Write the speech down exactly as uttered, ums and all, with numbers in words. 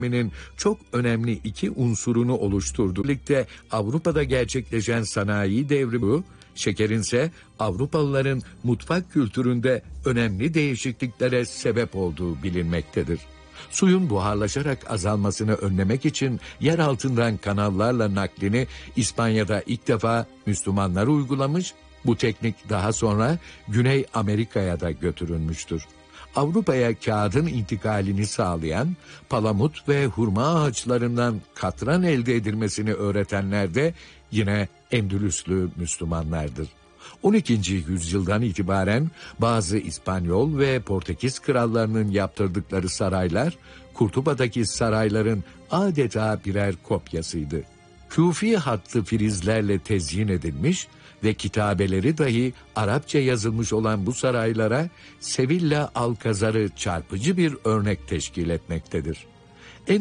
çok önemli iki unsurunu oluşturdu. Birlikte Avrupa'da gerçekleşen sanayi devrimi, şekerin ise Avrupalıların mutfak kültüründe önemli değişikliklere sebep olduğu bilinmektedir. Suyun buharlaşarak azalmasını önlemek için yer altından kanallarla naklini İspanya'da ilk defa Müslümanlar uygulamış, bu teknik daha sonra Güney Amerika'ya da götürülmüştür. Avrupa'ya kağıdın intikalini sağlayan, palamut ve hurma ağaçlarından katran elde edilmesini öğretenler de yine Endülüslü Müslümanlardır. on ikinci yüzyıldan itibaren bazı İspanyol ve Portekiz krallarının yaptırdıkları saraylar, Kurtuba'daki sarayların adeta birer kopyasıydı. Kufi hattı filizlerle tezyin edilmiş ve kitabeleri dahi Arapça yazılmış olan bu saraylara Sevilla Alkazarı çarpıcı bir örnek teşkil etmektedir.